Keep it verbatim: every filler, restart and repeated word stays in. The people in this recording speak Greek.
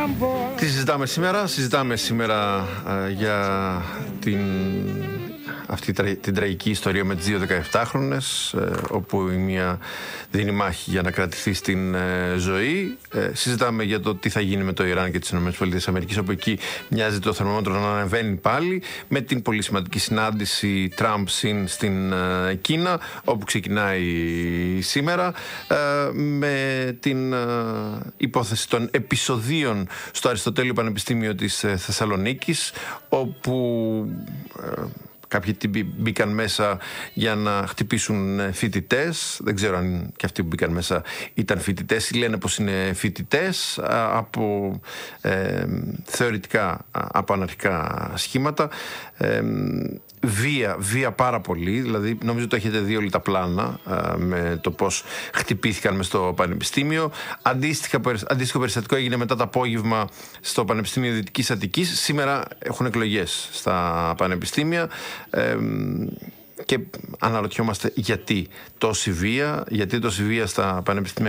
Τι συζητάμε σήμερα? Συζητάμε σήμερα ε, για την, αυτή την τραγική ιστορία με τις δύο δεκαεπτάχρονες, ε, όπου η μία δίνει μάχη για να κρατηθεί στην ε, ζωή. Ε, συζητάμε για το τι θα γίνει με το Ιράν και τις ΗΠΑ, όπου εκεί μοιάζει το θερμόμετρο να ανεβαίνει πάλι, με την πολύ σημαντική συνάντηση Τραμπ-Σιν στην ε, Κίνα, όπου ξεκινάει σήμερα, ε, με την ε, υπόθεση των επεισοδίων στο Αριστοτέλειο Πανεπιστήμιο της ε, Θεσσαλονίκης, όπου ε, κάποιοι τύποι μπήκαν μέσα για να χτυπήσουν φοιτητές. Δεν ξέρω αν και αυτοί που μπήκαν μέσα ήταν φοιτητές ή λένε πως είναι φοιτητές από ε, θεωρητικά από αναρχικά σχήματα. Ε, βία, βία πάρα πολύ. Δηλαδή νομίζω το έχετε δει όλοι τα πλάνα ε, με το πως χτυπήθηκαν μες στο πανεπιστήμιο. Αντίστοιχα, αντίστοιχο περιστατικό έγινε μετά το απόγευμα στο Πανεπιστήμιο Δυτικής Αττικής. Σήμερα έχουν εκλογές στα πανεπιστήμια. Ε, και αναρωτιόμαστε γιατί τόση βία, γιατί τόση βία στα πανεπιστήμια